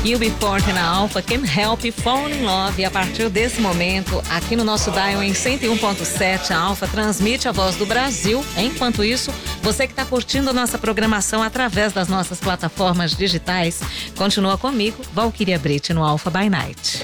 UB40 na Alfa, Can't Help Fall in Love. E a partir desse momento, aqui no nosso dial em 101.7, a Alfa transmite a voz do Brasil. Enquanto isso, você que está curtindo nossa programação através das nossas plataformas digitais, continua comigo, Valquíria Brite, no Alfa by Night.